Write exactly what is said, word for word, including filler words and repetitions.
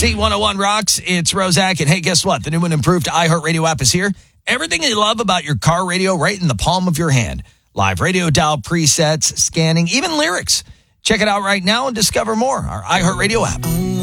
C one oh one rocks. It's Rozak. And hey, guess what? The new and improved iHeartRadio app is here. Everything you love about your car radio right in the palm of your hand. Live radio dial presets, scanning, even lyrics. Check it out right now and discover more. Our iHeartRadio app.